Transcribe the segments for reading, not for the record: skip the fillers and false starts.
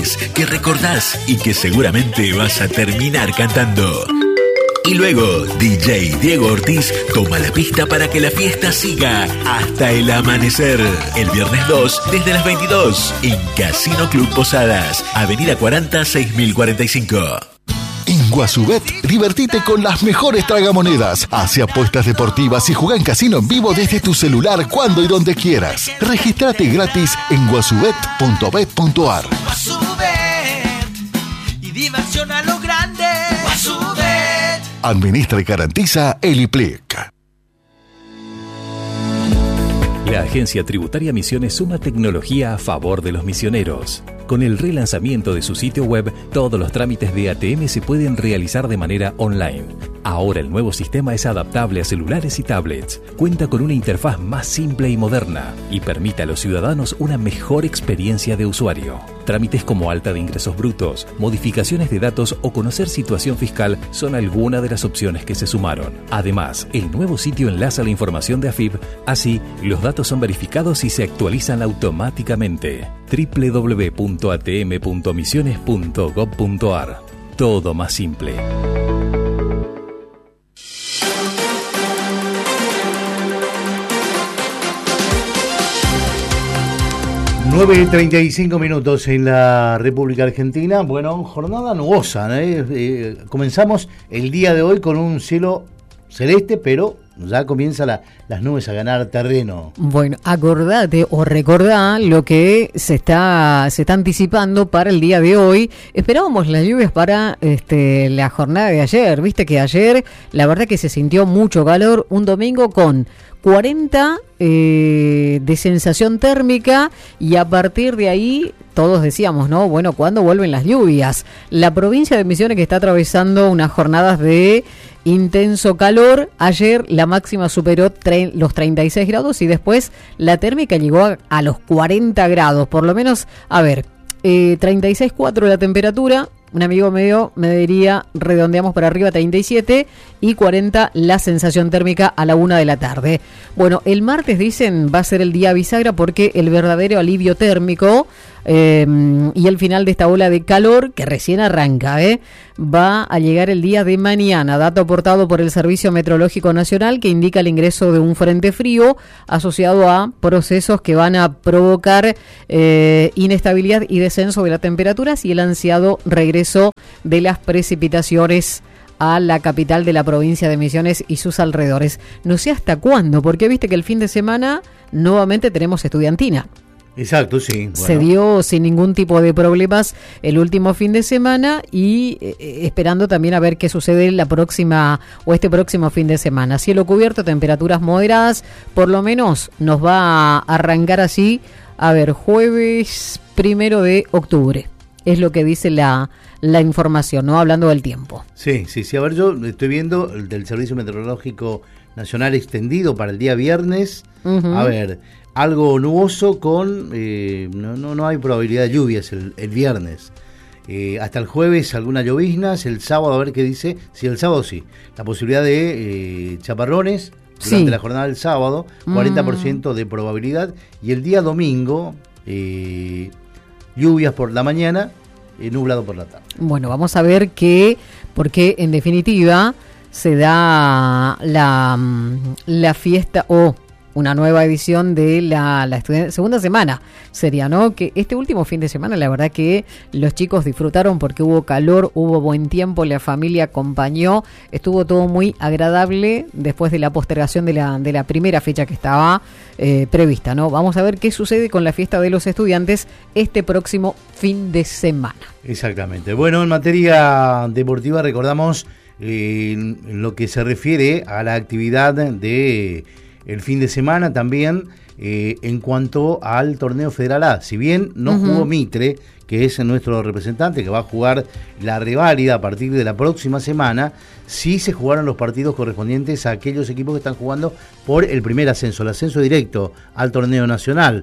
conoces, que recordás y que seguramente vas a terminar cantando. Y luego, DJ Diego Ortiz toma la pista para que la fiesta siga hasta el amanecer. El viernes 2, desde las 22, en Casino Club Posadas, Avenida 40, 6045. En Guasubet, divertite con las mejores tragamonedas. Hace apuestas deportivas y juega en casino en vivo desde tu celular cuando y donde quieras. Regístrate gratis en guasubet.bet.ar. Guasubet y diversión a lo grande. Guasubet. Administra y garantiza el IPLIC. La Agencia Tributaria Misiones suma tecnología a favor de los misioneros. Con el relanzamiento de su sitio web, todos los trámites de ATM se pueden realizar de manera online. Ahora el nuevo sistema es adaptable a celulares y tablets, cuenta con una interfaz más simple y moderna y permite a los ciudadanos una mejor experiencia de usuario. Trámites como alta de ingresos brutos, modificaciones de datos o conocer situación fiscal son algunas de las opciones que se sumaron. Además, el nuevo sitio enlaza la información de AFIP, así los datos son verificados y se actualizan automáticamente. www.atm.misiones.gov.ar. Todo más simple. Nueve y 35 minutos en la República Argentina. Bueno, jornada nubosa, ¿no? Comenzamos el día de hoy con un cielo celeste, pero ya comienzan las nubes a ganar terreno. Bueno, acordate o recordá lo que se está anticipando para el día de hoy. Esperábamos las lluvias para la jornada de ayer. Viste que ayer la verdad que se sintió mucho calor, un domingo con 40 de sensación térmica, y a partir de ahí todos decíamos, ¿no? Bueno, ¿cuándo vuelven las lluvias? La provincia de Misiones, que está atravesando unas jornadas de intenso calor, ayer la máxima superó los 36 grados y después la térmica llegó a los 40 grados, por lo menos, 36,4 la temperatura. Un amigo medio me diría, redondeamos para arriba, 37, y 40 la sensación térmica a la 1 de la tarde. Bueno, el martes, dicen, va a ser el día bisagra porque el verdadero alivio térmico y el final de esta ola de calor, que recién arranca, va a llegar el día de mañana. Dato aportado por el Servicio Meteorológico Nacional, que indica el ingreso de un frente frío asociado a procesos que van a provocar inestabilidad y descenso de las temperaturas y el ansiado regreso de las precipitaciones a la capital de la provincia de Misiones y sus alrededores. No sé hasta cuándo, porque viste que el fin de semana nuevamente tenemos estudiantina. Exacto, sí. Bueno. Se dio sin ningún tipo de problemas el último fin de semana y esperando también a ver qué sucede la próxima o este próximo fin de semana. Cielo cubierto, temperaturas moderadas, por lo menos nos va a arrancar así, jueves 1 de octubre. Es lo que dice la información, ¿no? Hablando del tiempo. Sí. A ver, yo estoy viendo el del Servicio Meteorológico Nacional extendido para el día viernes. Uh-huh. Algo nuboso con... no hay probabilidad de lluvias el viernes. Hasta el jueves algunas lloviznas, el sábado a ver qué dice. Sí, el sábado sí. La posibilidad de chaparrones durante la jornada del sábado, 40% de probabilidad. Y el día domingo, lluvias por la mañana, nublado por la tarde. Bueno, vamos a ver porque en definitiva se da la fiesta una nueva edición de la segunda semana sería, ¿no? Que este último fin de semana la verdad que los chicos disfrutaron porque hubo calor, hubo buen tiempo, la familia acompañó, estuvo todo muy agradable después de la postergación de la primera fecha que estaba prevista, ¿no? Vamos a ver qué sucede con la fiesta de los estudiantes este próximo fin de semana. Exactamente. Bueno, en materia deportiva recordamos en lo que se refiere a la actividad de el fin de semana también en cuanto al torneo Federal A. Si bien no jugó Mitre, que es nuestro representante, que va a jugar la reválida a partir de la próxima semana, sí se jugaron los partidos correspondientes a aquellos equipos que están jugando por el primer ascenso, el ascenso directo al torneo nacional.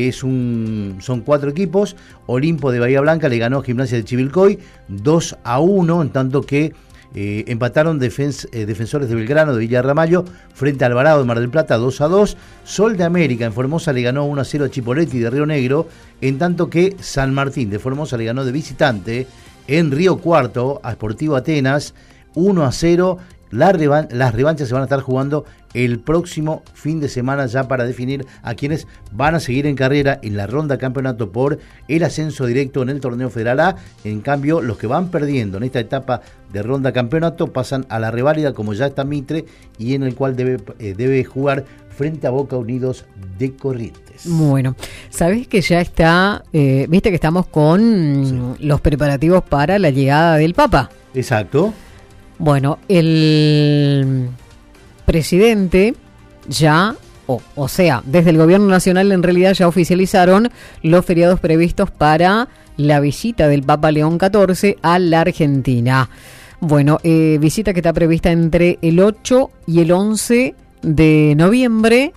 Son 4 equipos. Olimpo de Bahía Blanca le ganó a Gimnasia de Chivilcoy 2-1, en tanto que Empataron Defensores de Belgrano de Villa Ramallo frente a Alvarado de Mar del Plata 2-2. Sol de América en Formosa le ganó 1-0 a Chipoleti de Río Negro, en tanto que San Martín de Formosa le ganó de visitante en Río Cuarto a Sportivo Atenas 1-0. Las revanchas se van a estar jugando el próximo fin de semana ya para definir a quienes van a seguir en carrera en la ronda campeonato por el ascenso directo en el torneo Federal A. En cambio, los que van perdiendo en esta etapa de ronda campeonato pasan a la reválida, como ya está Mitre, y en el cual debe jugar frente a Boca Unidos de Corrientes. Bueno, sabés que ya está, viste que estamos con los preparativos para la llegada del Papa. Exacto. Bueno, el presidente ya, o sea, desde el gobierno nacional en realidad ya oficializaron los feriados previstos para la visita del Papa León XIV a la Argentina. Bueno, visita que está prevista entre el 8 y el 11 de noviembre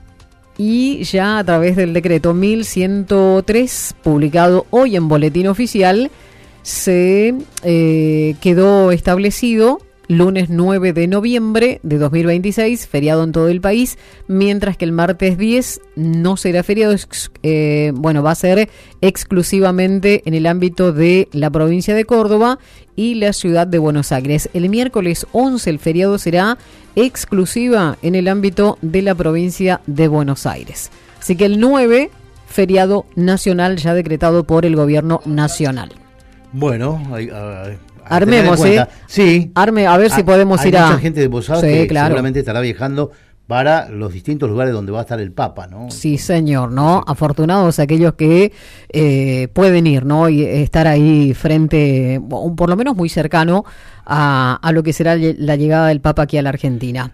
y ya a través del decreto 1103, publicado hoy en Boletín Oficial, se quedó establecido lunes 9 de noviembre de 2026, feriado en todo el país, mientras que el martes 10 no será feriado, va a ser exclusivamente en el ámbito de la provincia de Córdoba y la ciudad de Buenos Aires. El miércoles 11 el feriado será exclusiva en el ámbito de la provincia de Buenos Aires. Así que el 9, feriado nacional ya decretado por el gobierno nacional. Bueno, armemos, sí. Arme, a ver si podemos ir a... Hay mucha gente de Posadas que claro, seguramente estará viajando para los distintos lugares donde va a estar el Papa, ¿no? Sí, señor, ¿no? Sí. Afortunados aquellos que pueden ir, ¿no? Y estar ahí frente, por lo menos muy cercano a lo que será la llegada del Papa aquí a la Argentina.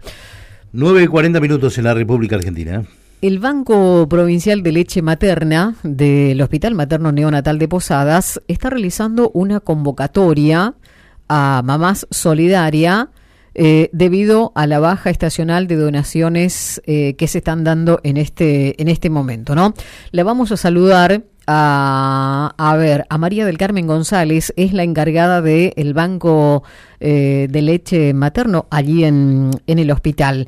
9:40 en la República Argentina. El Banco Provincial de Leche Materna del Hospital Materno Neonatal de Posadas está realizando una convocatoria a Mamás Solidaria debido a la baja estacional de donaciones que se están dando en este momento, ¿no? Le vamos a saludar a María del Carmen González, es la encargada del Banco de Leche Materno allí en el hospital.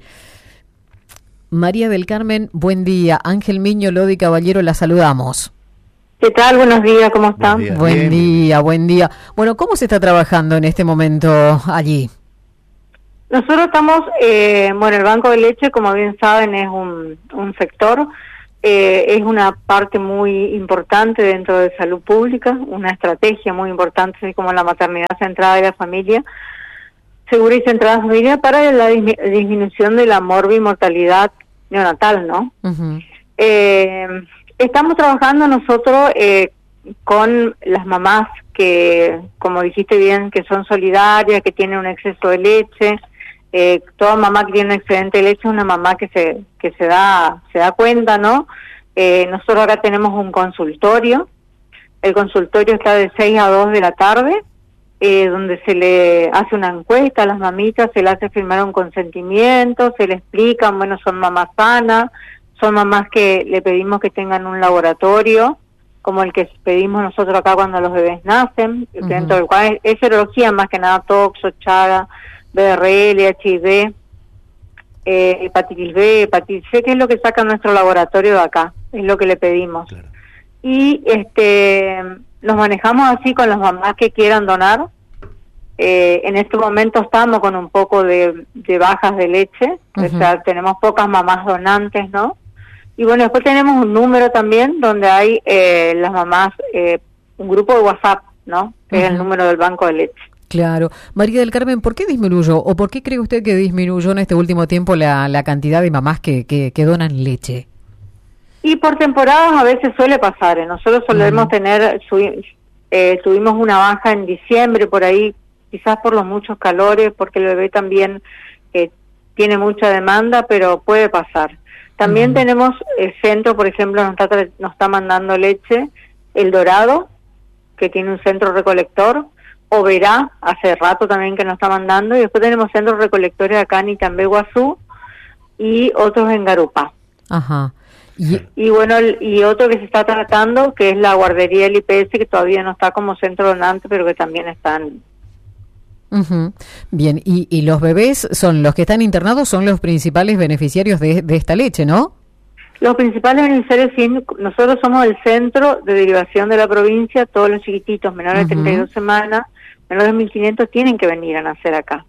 María del Carmen, buen día. Ángel Miño, Lodi Caballero, la saludamos. ¿Qué tal? Buenos días, ¿cómo están? Buen día. Bueno, ¿cómo se está trabajando en este momento allí? Nosotros estamos, el Banco de Leche, como bien saben, es un sector, es una parte muy importante dentro de salud pública, una estrategia muy importante, así como la maternidad centrada en la familia, segura y centrada en la familia, para la disminución de la morbimortalidad neonatal, ¿no? Uh-huh. Estamos trabajando nosotros con las mamás que, como dijiste bien, que son solidarias, que tienen un exceso de leche. Toda mamá que tiene un excedente de leche es una mamá que se da cuenta, ¿no? Nosotros ahora tenemos un consultorio. El consultorio está de 6 a 2 de la tarde, donde se le hace una encuesta a las mamitas, se le hace firmar un consentimiento, se le explican, bueno, son mamás sanas, son mamás que le pedimos que tengan un laboratorio, como el que pedimos nosotros acá cuando los bebés nacen, uh-huh, dentro del cual es serología más que nada, toxo, chaga, BRL, HIV, hepatitis B, hepatitis C, que es lo que saca nuestro laboratorio de acá, es lo que le pedimos. Claro. Y nos manejamos así con las mamás que quieran donar. En este momento estamos con un poco de bajas de leche, uh-huh, o sea, tenemos pocas mamás donantes, ¿no? Y bueno, después tenemos un número también donde hay las mamás, un grupo de WhatsApp, ¿no? Que uh-huh, es el número del Banco de Leche. Claro. María del Carmen, ¿por qué disminuyó o por qué cree usted que disminuyó en este último tiempo la cantidad de mamás que donan leche? Y por temporadas a veces suele pasar. Nosotros solemos tener, tuvimos una baja en diciembre por ahí, quizás por los muchos calores, porque el bebé también tiene mucha demanda, pero puede pasar. También tenemos el centro, por ejemplo, nos está mandando leche, El Dorado, que tiene un centro recolector, Oberá, hace rato también que nos está mandando, y después tenemos centros recolectores acá en Itambé, Guazú, y otros en Garupá. Ajá. Y bueno, y otro que se está tratando, que es la guardería del IPS, que todavía no está como centro donante, pero que también están Ujú. Bien, y los bebés son los que están internados, son los principales beneficiarios de esta leche, ¿no? Los principales beneficiarios, sí, nosotros somos el centro de derivación de la provincia, todos los chiquititos menores de 32 semanas, menores de 1.500, tienen que venir a nacer acá.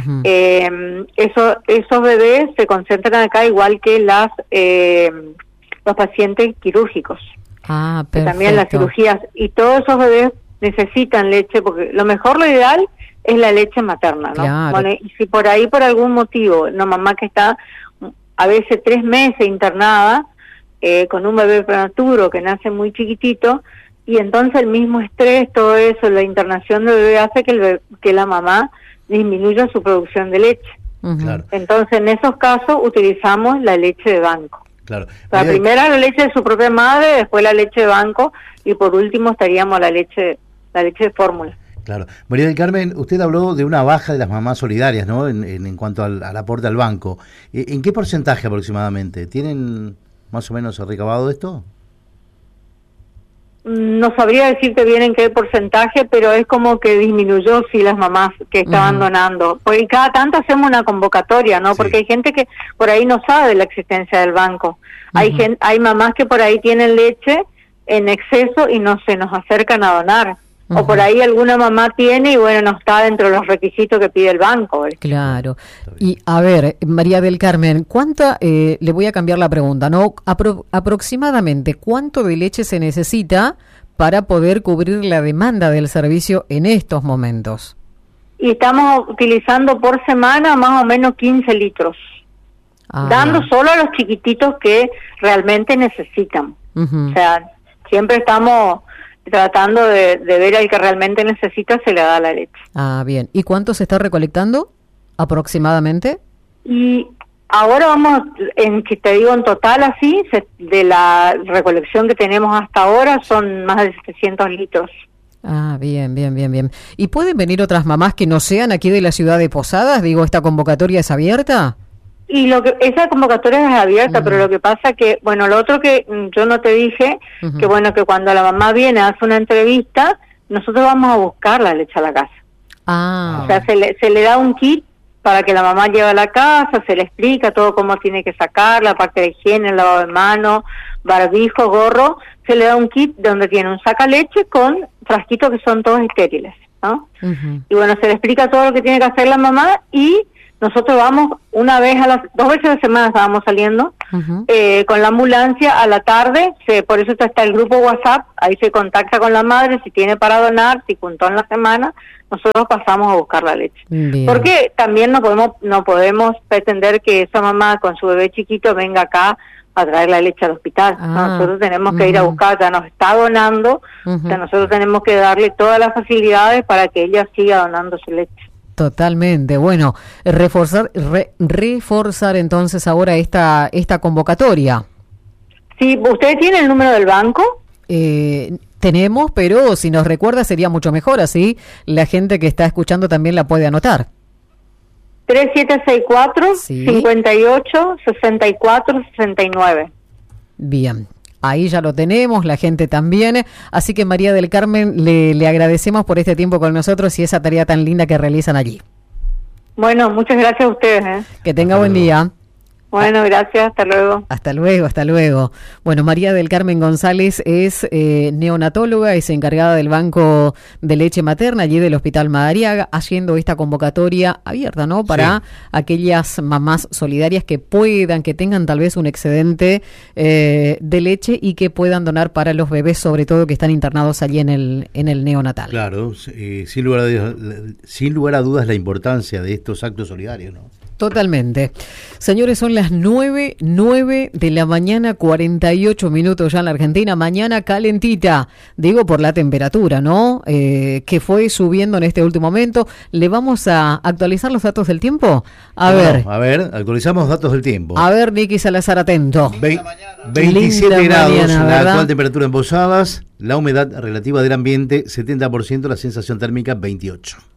Esos bebés se concentran acá igual que los pacientes quirúrgicos. Ah, perfecto. Que también las cirugías, y todos esos bebés necesitan leche, porque lo ideal es la leche materna, ¿no? Claro. Bueno, y si por ahí, por algún motivo, una mamá que está a veces 3 meses internada, con un bebé prematuro que nace muy chiquitito, y entonces el mismo estrés, todo eso, la internación del bebé hace que la mamá disminuya su producción de leche. Claro. Entonces, en esos casos, utilizamos la leche de banco. Claro. La primera, la leche de su propia madre, después la leche de banco, y por último estaríamos la leche de fórmula. Claro. María del Carmen, usted habló de una baja de las mamás solidarias, ¿no? En cuanto al aporte al banco. ¿En qué porcentaje aproximadamente? ¿Tienen más o menos recabado esto? No sabría decirte bien en qué porcentaje, pero es como que disminuyó, sí, las mamás que estaban donando. Porque cada tanto hacemos una convocatoria, ¿no? Sí. Porque hay gente que por ahí no sabe de la existencia del banco. Hay mamás que por ahí tienen leche en exceso y no se nos acercan a donar. O por ahí alguna mamá tiene y bueno, no está dentro de los requisitos que pide el banco. Claro. Y a ver, María del Carmen, le voy a cambiar la pregunta, ¿no? Aproximadamente, ¿cuánto de leche se necesita para poder cubrir la demanda del servicio en estos momentos? Y estamos utilizando por semana más o menos 15 litros. Dando solo a los chiquititos que realmente necesitan. O sea, siempre estamos tratando de ver al que realmente necesita, se le da la leche. Ah, bien. ¿Y cuánto se está recolectando aproximadamente? Y ahora vamos, en total así, de la recolección que tenemos hasta ahora, son más de 700 litros. Ah, bien. ¿Y pueden venir otras mamás que no sean aquí de la ciudad de Posadas? Digo, ¿esta convocatoria es abierta? Y esa convocatoria es abierta, pero lo que pasa que, bueno, lo otro que yo no te dije, que bueno, que cuando la mamá viene, hace una entrevista, nosotros vamos a buscar la leche a la casa. O sea, se le da un kit para que la mamá lleve a la casa, se le explica todo cómo tiene que sacar, la parte de higiene, el lavado de manos, barbijo, gorro, se le da un kit donde tiene un sacaleche con frasquitos que son todos estériles, ¿no? Y bueno, se le explica todo lo que tiene que hacer la mamá y nosotros vamos 2 veces a la semana estábamos saliendo con la ambulancia a la tarde, por eso está el grupo WhatsApp, ahí se contacta con la madre, si tiene para donar, si juntó en la semana, nosotros pasamos a buscar la leche. Bien. Porque también no podemos pretender que esa mamá con su bebé chiquito venga acá a traer la leche al hospital. Nosotros tenemos que ir a buscar, ya nos está donando, o sea, nosotros tenemos que darle todas las facilidades para que ella siga donando su leche. Totalmente. Bueno, reforzar entonces ahora esta convocatoria. Sí, ¿ustedes tienen el número del banco? Tenemos, pero si nos recuerda sería mucho mejor, así la gente que está escuchando también la puede anotar. 3764-58-64-69. Bien. Ahí ya lo tenemos, la gente también. Así que María del Carmen, le agradecemos por este tiempo con nosotros y esa tarea tan linda que realizan allí. Bueno, muchas gracias a ustedes. Que tenga buen día. Bueno, gracias, hasta luego. Hasta luego. Bueno, María del Carmen González es neonatóloga, es encargada del Banco de Leche Materna allí del Hospital Madariaga, haciendo esta convocatoria abierta, ¿no? Para aquellas mamás solidarias que tengan tal vez un excedente de leche y que puedan donar para los bebés, sobre todo que están internados allí en el neonatal. Claro, sin lugar a dudas la importancia de estos actos solidarios, ¿no? Totalmente. Señores, son las 9 de la mañana, 48 minutos ya en la Argentina. Mañana calentita, digo por la temperatura, ¿no? Que fue subiendo en este último momento. ¿Le vamos a actualizar los datos del tiempo? A ver, actualizamos datos del tiempo. A ver, Nicky Salazar, atento. 27 grados mañana, la actual temperatura en Posadas, la humedad relativa del ambiente 70%, la sensación térmica 28%.